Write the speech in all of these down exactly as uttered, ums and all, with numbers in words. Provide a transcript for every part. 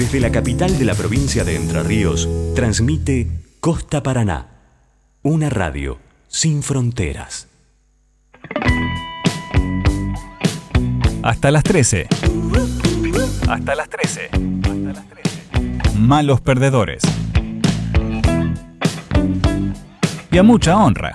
Desde la capital de la provincia de Entre Ríos, transmite Costa Paraná, una radio sin fronteras. Hasta las trece. Hasta las trece. Hasta las trece. Malos perdedores. Y a mucha honra.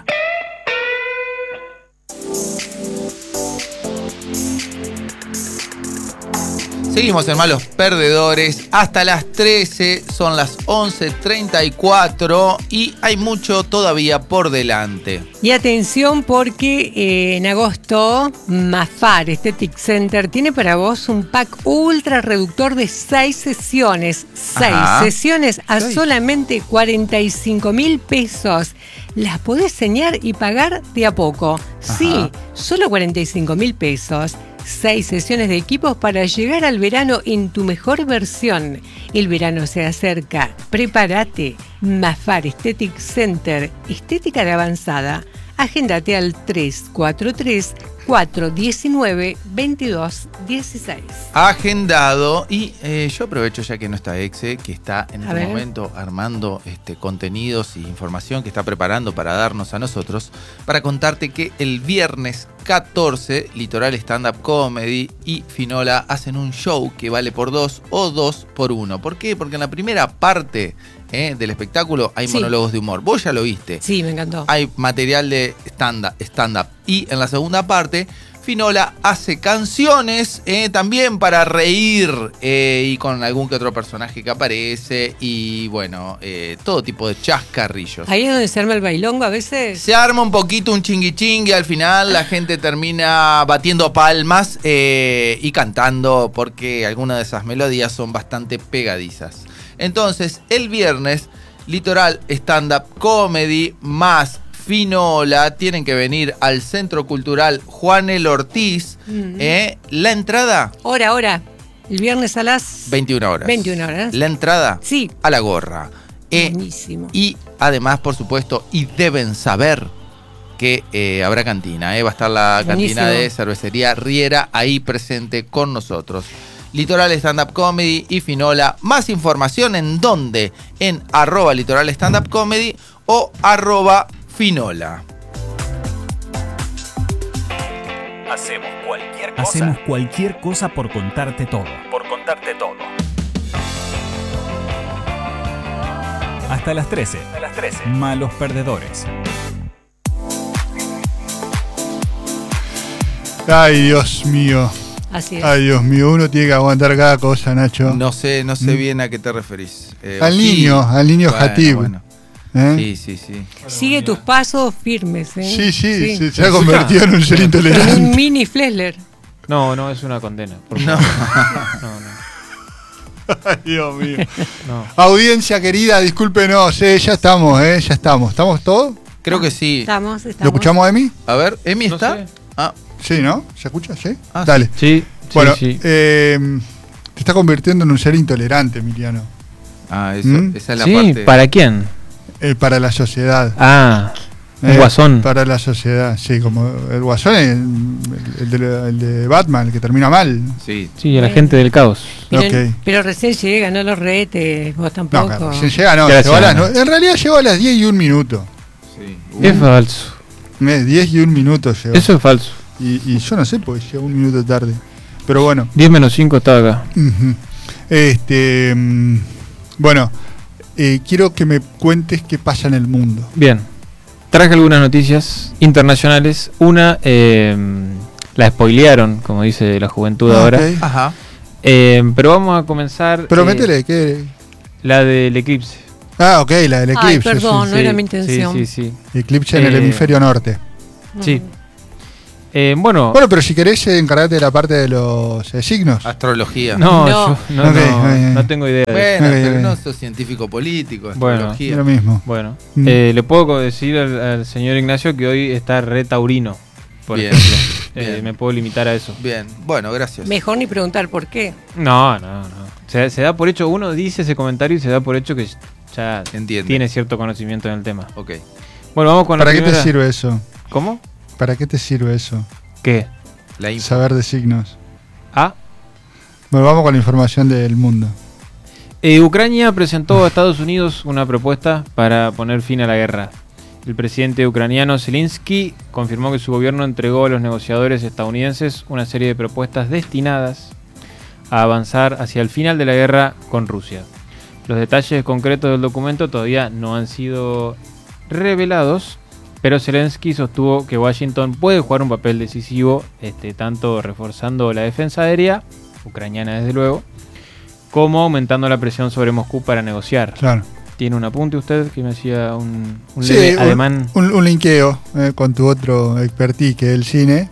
Seguimos en Malos Perdedores hasta las trece, son las once treinta y cuatro y hay mucho todavía por delante. Y atención porque eh, en agosto Mafar Aesthetic Center tiene para vos un pack ultra reductor de seis sesiones. seis Ajá. sesiones a Ay. solamente cuarenta y cinco mil pesos. Las podés señar y pagar de a poco. Ajá. Sí, solo cuarenta y cinco mil pesos. Seis sesiones de equipos para llegar al verano en tu mejor versión. El verano se acerca. Prepárate. Mafar Aesthetic Center. Estética de avanzada. Agéndate al tres cuatro tres, cuatro uno nueve, dos dos uno seis. Agendado y eh, yo aprovecho ya que no está Exe, que está en A este ver. momento armando este, contenidos y información que está preparando para darnos a nosotros, para contarte que el viernes catorce, Litoral Stand Up Comedy y Finola hacen un show que vale por dos o dos por uno. ¿Por qué? Porque en la primera parte eh, del espectáculo hay Sí. monólogos de humor. Vos ya lo viste. Sí, me encantó. Hay material de stand-up. stand-up. Y en la segunda parte, Finola hace canciones eh, también para reír eh, y con algún que otro personaje que aparece y bueno, eh, todo tipo de chascarrillos. Ahí es donde se arma el bailongo a veces. Se arma un poquito un chingui chingui al final, la gente termina batiendo palmas eh, y cantando porque algunas de esas melodías son bastante pegadizas. Entonces, el viernes, Litoral Stand Up Comedy más Finola tienen que venir al Centro Cultural Juan El Ortiz. Mm. Eh, la entrada, Hora, hora. El viernes a las veintiuna horas. veintiuna horas. La entrada, Sí. a la gorra. Eh, Buenísimo. y además, por supuesto, y deben saber que eh, habrá cantina. Eh, va a estar la Buenísimo. cantina de cervecería Riera ahí presente con nosotros. Litoral Stand Up Comedy y Finola. Más información en dónde? En arroba Litoral Stand Up Comedy o arroba Finola. Hacemos cualquier cosa. Hacemos cualquier cosa por contarte todo. Por contarte todo. Hasta las trece. Hasta las trece. Malos perdedores. Ay, Dios mío. Así es. Ay, Dios mío. Uno tiene que aguantar cada cosa, Nacho. No sé, no sé Mm. bien a qué te referís. Eh, Al o niño, al niño Bueno, Hatib. bueno. ¿Eh? Sí, sí, sí. Sigue tus pasos firmes, ¿eh? Sí, sí, Sí. Se, se ha convertido en un ser En un intolerante. mini Flesler. No, no, es una condena. Por No. favor. No, no, Ay, Dios mío. no. Audiencia querida, discúlpenos, eh, ya estamos, eh, ya estamos. ¿Estamos todos? Creo que sí. Estamos, estamos. ¿Lo escuchamos, Emi? A ver, ¿Emi No está? sé. Ah, Sí, ¿no? ¿Se escucha? Sí. Ah, Dale. Sí, sí, Bueno, sí. eh, te está convirtiendo en un ser intolerante, Emiliano. ah eso, ¿Mm? esa es la Sí, parte. ¿para quién? Eh, para la sociedad. Ah, un Eh, guasón. Para la sociedad, sí, como el guasón, el, el de, el de Batman, el que termina mal. Sí. Sí, el agente del caos. Pero, Ok. pero recién llega, no los retes, vos No, tampoco. claro, recién llega, no, Gracias, llegó a las Ana. nue- en realidad llegó a las diez y un minuto. sí. Es falso. Eh, diez y un minuto llegó. Eso es falso. Y, y yo no sé, porque llegó un minuto tarde. Pero bueno. diez menos cinco estaba acá. Ujú. Este, mm, bueno, eh, quiero que me cuentes qué pasa en el mundo. Bien. Traje algunas noticias internacionales. Una, eh, la spoilearon, como dice la juventud Ah, ahora. ok. Ajá. Eh, pero vamos a comenzar. Pero eh, métele, que. La del eclipse. Ah, ok, la del Ay, eclipse. perdón, sí, no Sí, era mi intención. Sí, sí, sí. Eclipse en el Eh, hemisferio norte. Sí. Eh, bueno, Bueno, pero si querés, eh, encargate de la parte de los eh, signos. Astrología. no, No. yo no, Ok, no, ok. no tengo idea de eso. Bueno, Ok, pero ok. no sos científico político, Bueno. astrología. Es lo mismo. Bueno, Mm. eh, le puedo decir al, al señor Ignacio que hoy está re taurino, por Bien. ejemplo. Eh, Bien. me puedo limitar a eso. Bien, bueno, gracias. Mejor ni preguntar por qué. No, no, no. Se, se da por hecho, uno dice ese comentario y se da por hecho que ya Entiende. tiene cierto conocimiento en el tema. Ok. Bueno, vamos con ¿Para la qué te primera. sirve eso? ¿Cómo? ¿Para qué te sirve eso? ¿Qué? La info. Saber de signos. Ah, Bueno, vamos con la información del mundo. Eh, Ucrania presentó a Estados Unidos una propuesta para poner fin a la guerra. El presidente ucraniano Zelensky confirmó que su gobierno entregó a los negociadores estadounidenses una serie de propuestas destinadas a avanzar hacia el final de la guerra con Rusia. Los detalles concretos del documento todavía no han sido revelados, pero Zelensky sostuvo que Washington puede jugar un papel decisivo, este, tanto reforzando la defensa aérea, ucraniana desde luego, como aumentando la presión sobre Moscú para negociar. Claro. ¿Tiene un apunte usted que me hacía un, un Sí, leve un, ademán? Un, un linkeo eh, con tu otro expertise, que es el cine.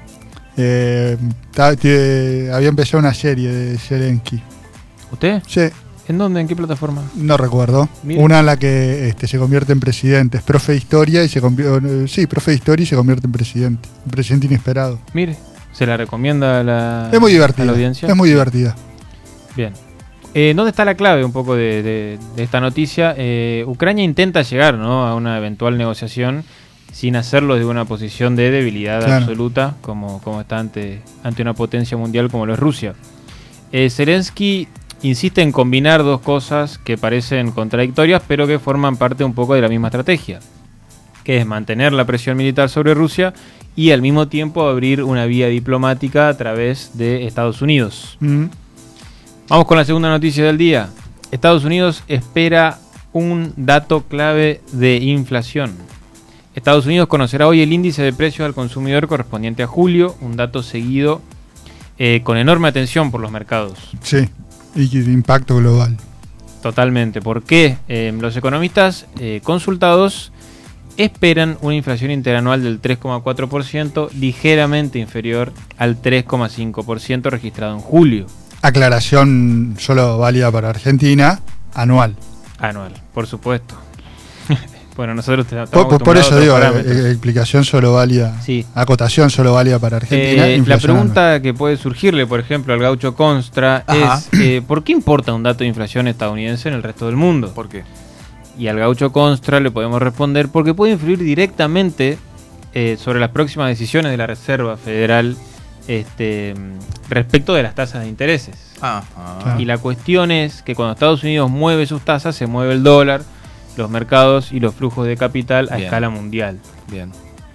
Eh, ta- te- había empezado una serie de Zelensky. ¿Usted? Sí, ¿En dónde? ¿En qué plataforma? no recuerdo. Mire. Una en la que este, se convierte en presidente. Es profe de historia y se convierte. Sí, profe de historia y se convierte en presidente. Un presidente inesperado. Mire, ¿se la recomienda a la, Es muy a divertida. la audiencia? Es muy divertida. Bien. Eh, ¿Dónde está la clave un poco de, de- de esta noticia? Eh, Ucrania intenta llegar, ¿no?, a una eventual negociación sin hacerlo de una posición de debilidad Claro. absoluta, como, como está ante, ante una potencia mundial como lo es Rusia. Eh, Zelensky insiste en combinar dos cosas que parecen contradictorias, pero que forman parte un poco de la misma estrategia, que es mantener la presión militar sobre Rusia y al mismo tiempo abrir una vía diplomática a través de Estados Unidos. Mm. Vamos con la segunda noticia del día. Estados Unidos espera un dato clave de inflación. Estados Unidos conocerá hoy el índice de precios al consumidor correspondiente a julio, un dato seguido eh, con enorme atención por los mercados. Sí, y que de impacto global. Totalmente. ¿Por qué? Eh, los economistas eh, consultados esperan una inflación interanual del tres coma cuatro por ciento, ligeramente inferior al tres coma cinco por ciento registrado en julio. Aclaración solo válida para Argentina, anual. Anual, por supuesto. Bueno, nosotros te- estamos Por, por- por acostumbrados eso a digo, otros eh, parámetros. eh, explicación solo válida, Sí. acotación solo válida para Argentina. Eh, la inflación pregunta que puede surgirle, por ejemplo, al gaucho Constra Ajá. es eh, ¿por qué importa un dato de inflación estadounidense en el resto del mundo? ¿Por qué? Y al gaucho Constra le podemos responder porque puede influir directamente eh, sobre las próximas decisiones de la Reserva Federal este, respecto de las tasas de intereses. Ah, Claro. Y la cuestión es que cuando Estados Unidos mueve sus tasas, se mueve el dólar, los mercados y los flujos de capital a Bien. escala mundial. bien.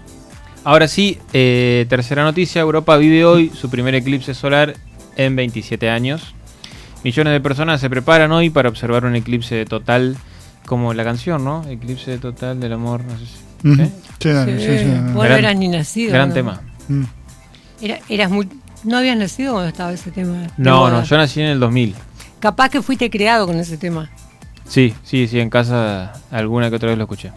Ahora sí, eh, tercera noticia, Europa vive hoy su primer eclipse solar en veintisiete años. Millones de personas se preparan hoy para observar un eclipse total, como la canción, ¿no? Eclipse total del amor, no sé si... Ujú. ¿eh? Sí, dale, Sí, sí, sí. vos no Gran- eras ni nacido. Gran ¿no? tema. Mm. Era- eras muy, ¿No habías nacido cuando estaba ese tema? de No, moda? no, yo nací en el dos mil. Capaz que fuiste creado con ese tema. Sí, sí, sí, en casa alguna que otra vez lo escuché.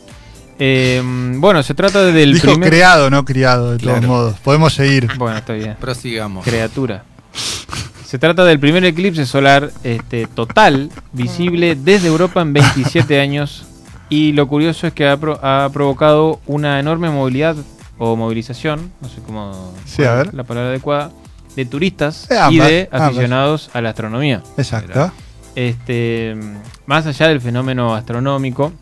Eh, bueno, se trata del Dijo primer... creado, no criado, de todos Claro. modos. Podemos seguir. Bueno, está bien. Prosigamos. Criatura. Se trata del primer eclipse solar este, total visible desde Europa en veintisiete años, y lo curioso es que ha, pro- ha provocado una enorme movilidad o movilización, no sé cómo Sí, cuál a es ver. la palabra adecuada, de turistas Eh, y ambas, de ambas. aficionados a la astronomía. Exacto. Este, más allá del fenómeno astronómico,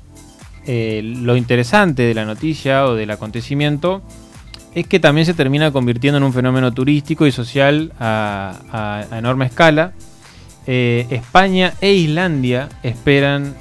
eh, lo interesante de la noticia o del acontecimiento es que también se termina convirtiendo en un fenómeno turístico y social a, a- a enorme escala. Eh, España e Islandia esperan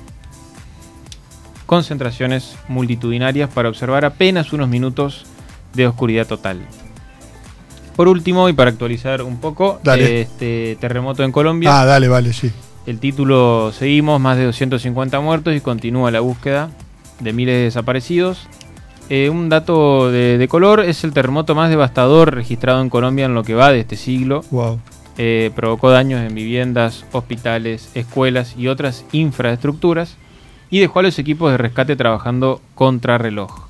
concentraciones multitudinarias para observar apenas unos minutos de oscuridad total. Por último, y para actualizar un poco, Dale. este terremoto en Colombia. Ah, dale, vale, sí. El título: seguimos, más de doscientos cincuenta muertos y continúa la búsqueda de miles de desaparecidos. Eh, un dato de, de color: es el terremoto más devastador registrado en Colombia en lo que va de este siglo. Wow. Eh, provocó daños en viviendas, hospitales, escuelas y otras infraestructuras, y dejó a los equipos de rescate trabajando contra reloj.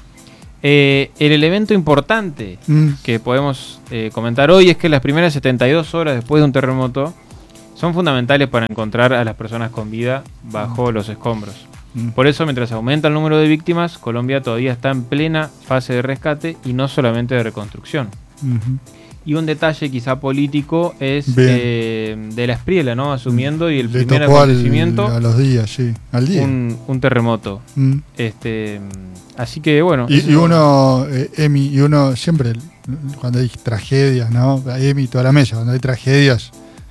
Eh, el elemento importante Mm. que podemos eh, comentar hoy es que las primeras setenta y dos horas después de un terremoto son fundamentales para encontrar a las personas con vida bajo los escombros. Mm. Por eso, mientras aumenta el número de víctimas, Colombia todavía está en plena fase de rescate y no solamente de reconstrucción. Ujú. Y un detalle quizá político es Bien. eh, de la Espriela, ¿no? Asumiendo, y el Le primer tocó al- acontecimiento, a los días, sí. Al día. un, un terremoto. Mm. Este, así que bueno. Y, eso- y uno, eh, Emi, y uno siempre, cuando hay tragedias, ¿no? Emi, toda la mesa, cuando hay tragedias,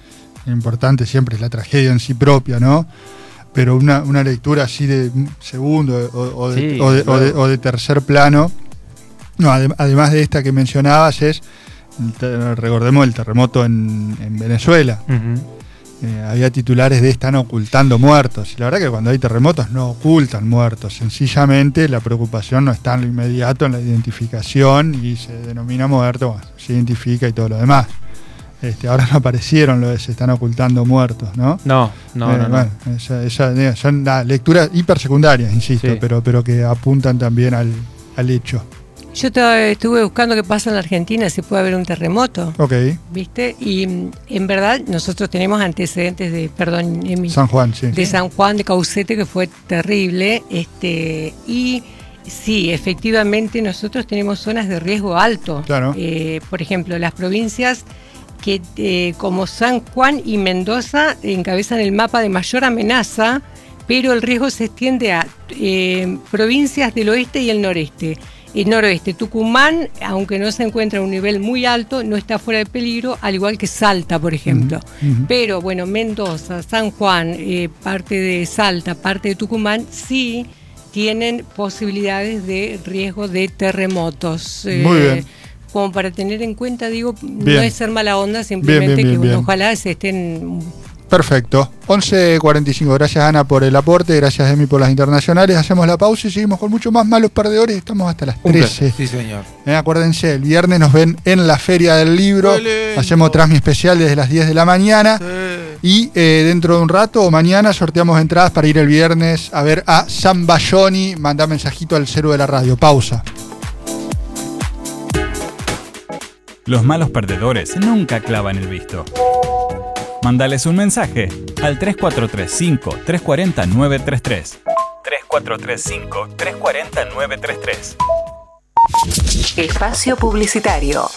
importante siempre es la tragedia en sí propia, ¿no? Pero una, una lectura así de segundo o, o, de, Sí, o, de, claro. o, de, o de tercer plano, no, adem- además de esta que mencionabas, es, el te- recordemos el terremoto en, en Venezuela. Ujú. Eh, había titulares de están ocultando muertos. Y la verdad que cuando hay terremotos no ocultan muertos. Sencillamente la preocupación no está en lo inmediato, en la identificación, y se denomina muerto, bueno, se identifica y todo lo demás. Este, ahora no aparecieron lo de se están ocultando muertos, ¿no? No, no, Eh, no, no. bueno, esa- esa- eh, son ah, lecturas hipersecundarias, insisto, Sí. pero, pero que apuntan también al, al hecho. Yo te- estuve buscando qué pasa en la Argentina, si puede haber un terremoto, Ok, ¿viste? Y mm, en verdad nosotros tenemos antecedentes de, perdón, Emi, San Juan, sí. de San Juan de Caucete, que fue terrible, este, y sí, efectivamente nosotros tenemos zonas de riesgo alto. Claro. Eh, por ejemplo, las provincias que eh, como San Juan y Mendoza encabezan el mapa de mayor amenaza, pero el riesgo se extiende a eh, provincias del oeste y el noreste. El noroeste, Tucumán, aunque no se encuentra a un nivel muy alto, no está fuera de peligro, al igual que Salta, por ejemplo. Ujú, ujú. Pero bueno, Mendoza, San Juan, eh, parte de Salta, parte de Tucumán, sí tienen posibilidades de riesgo de terremotos. Eh, Muy bien. Como para tener en cuenta, digo, Bien. no es ser mala onda, simplemente bien, bien, que bueno, bien. ojalá se estén. Perfecto. once cuarenta y cinco. Gracias, Ana, por el aporte. Gracias, Emi, por las internacionales. Hacemos la pausa y seguimos con mucho más Malos Perdedores. Estamos hasta las Un trece. Sí, señor. Eh, acuérdense, el viernes nos ven en la Feria del Libro. ¡Qué lindo! Hacemos transmi especial desde las diez de la mañana. Y eh, dentro de un rato o mañana sorteamos entradas para ir el viernes a ver a San Bayoni. Mandá mensajito al cero de la radio. Pausa. Los malos perdedores nunca clavan el visto. Mándales un mensaje al tres cuatro tres cinco, tres cuatro cero, nueve tres tres. tres cuatro tres cinco, tres cuatro cero, nueve tres tres. Espacio publicitario.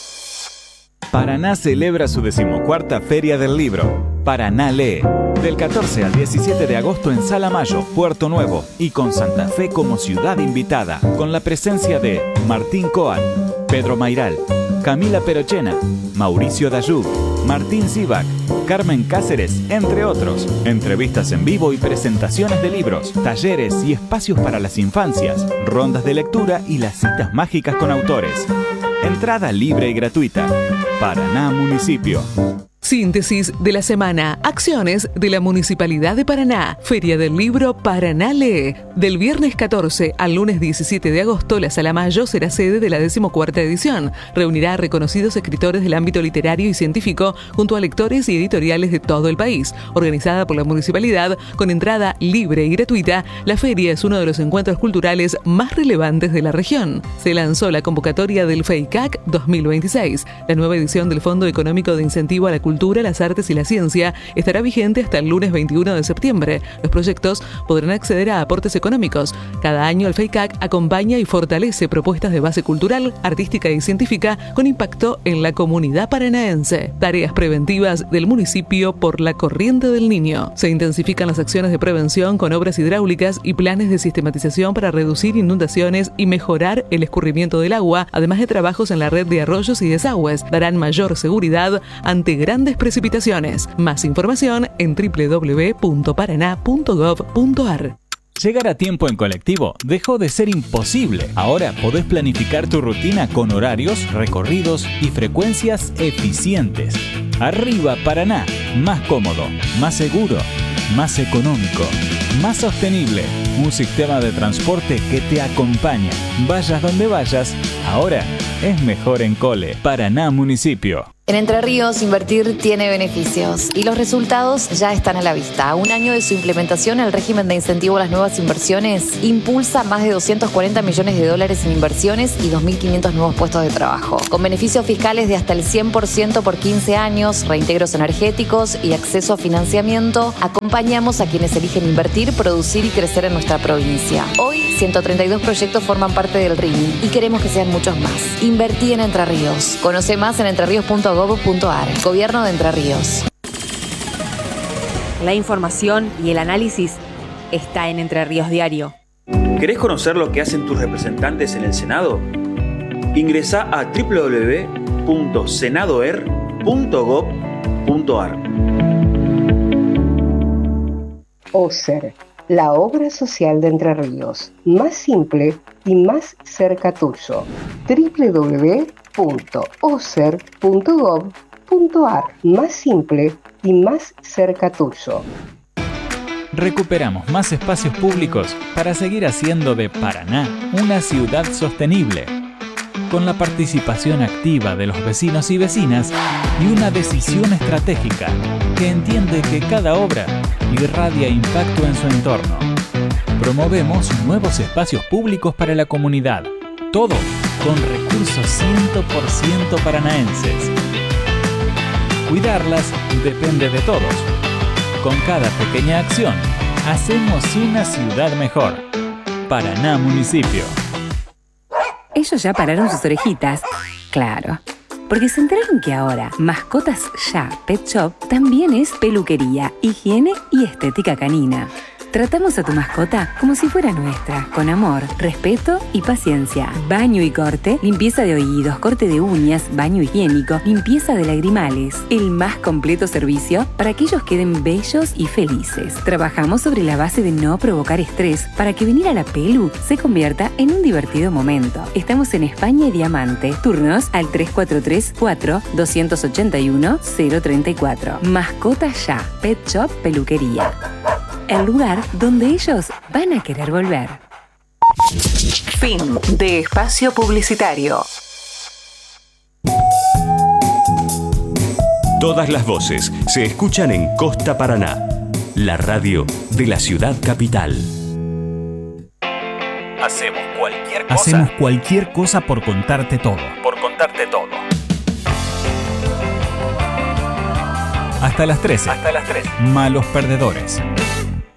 Paraná celebra su decimocuarta Feria del Libro. Paraná lee. Del catorce al diecisiete de agosto en Sala Mayo, Puerto Nuevo, y con Santa Fe como ciudad invitada, con la presencia de Martín Coan, Pedro Mairal, Camila Perochena, Mauricio Dayú, Martín Zivac, Carmen Cáceres, entre otros. Entrevistas en vivo y presentaciones de libros, talleres y espacios para las infancias, rondas de lectura y las citas mágicas con autores. Entrada libre y gratuita. Paraná Municipio. Síntesis de la semana. Acciones de la Municipalidad de Paraná. Feria del Libro Paraná Lee. Del viernes catorce al lunes diecisiete de agosto, la Sala Mayo será sede de la decimocuarta edición. Reunirá a reconocidos escritores del ámbito literario y científico junto a lectores y editoriales de todo el país. Organizada por la Municipalidad con entrada libre y gratuita, la feria es uno de los encuentros culturales más relevantes de la región. Se lanzó la convocatoria del FEICAC dos mil veintiséis. La nueva edición del Fondo Económico de Incentivo a la Cultura, las Artes y la Ciencia estará vigente hasta el lunes veintiuno de septiembre. Los proyectos podrán acceder a aportes económicos. Cada año el FEICAC acompaña y fortalece propuestas de base cultural, artística y científica con impacto en la comunidad paranaense. Tareas preventivas del municipio por la corriente del Niño. Se intensifican las acciones de prevención con obras hidráulicas y planes de sistematización para reducir inundaciones y mejorar el escurrimiento del agua, además de trabajos en la red de arroyos y desagües. Darán mayor seguridad ante grandes precipitaciones. Más información en doble u doble u doble u punto paraná punto gov punto ar. Llegar a tiempo en colectivo dejó de ser imposible. Ahora podés planificar tu rutina con horarios, recorridos y frecuencias eficientes. Arriba Paraná, más cómodo, más seguro, más económico, más sostenible. Un sistema de transporte que te acompaña. Vayas donde vayas, ahora es mejor en Cole. Paraná Municipio. En Entre Ríos, invertir tiene beneficios y los resultados ya están a la vista. A un año de su implementación, el régimen de incentivo a las nuevas inversiones impulsa más de doscientos cuarenta millones de dólares en inversiones y dos mil quinientos nuevos puestos de trabajo. Con beneficios fiscales de hasta el cien por ciento por quince años, reintegros energéticos y acceso a financiamiento, acompañamos a quienes eligen invertir, producir y crecer en nuestra provincia. Hoy, ciento treinta y dos proyectos forman parte del R I M I y queremos que sean muchos más. Invertí en Entre Ríos. Conoce más en entreríos punto gov punto ar. Gobierno de Entre Ríos. La información y el análisis está en Entre Ríos Diario. ¿Querés conocer lo que hacen tus representantes en el Senado? Ingresá a doble u doble u doble u punto senadoer punto gov punto ar. OSER, la obra social de Entre Ríos, más simple y más cerca tuyo. doble u doble u doble u punto oser punto gob punto ar, más simple y más cerca tuyo. Recuperamos más espacios públicos para seguir haciendo de Paraná una ciudad sostenible, con la participación activa de los vecinos y vecinas y una decisión estratégica que entiende que cada obra irradia impacto en su entorno. Promovemos nuevos espacios públicos para la comunidad, todo con recursos cien por ciento paranaenses. Cuidarlas depende de todos. Con cada pequeña acción, hacemos una ciudad mejor. Paraná Municipio. Ellos ya pararon sus orejitas. Claro. Porque se enteraron que ahora Mascotas Ya Pet Shop también es peluquería, higiene y estética canina. Tratamos a tu mascota como si fuera nuestra, con amor, respeto y paciencia. Baño y corte, limpieza de oídos, corte de uñas, baño higiénico, limpieza de lagrimales. El más completo servicio para que ellos queden bellos y felices. Trabajamos sobre la base de no provocar estrés para que venir a la pelu se convierta en un divertido momento. Estamos en España y Diamante. Turnos al tres cuatro tres, cuatro, dos ocho uno, cero tres cuatro. Mascotas Ya, Pet Shop Peluquería. El lugar donde ellos van a querer volver. Fin de espacio publicitario. Todas las voces se escuchan en Costa Paraná, la radio de la ciudad capital. Hacemos cualquier cosa. Hacemos cualquier cosa por contarte todo. Por contarte todo. Hasta las trece. Hasta las trece. Malos perdedores.